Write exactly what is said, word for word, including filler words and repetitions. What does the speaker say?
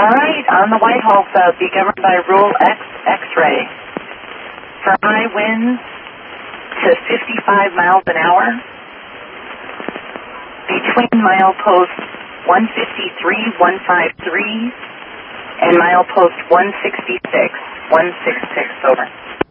All right, on the Whitehall sub, be governed by Rule X, X-ray. For high winds to fifty-five miles an hour, between milepost one fifty-three, one fifty-three, and milepost one sixty-six, one sixty-six, over.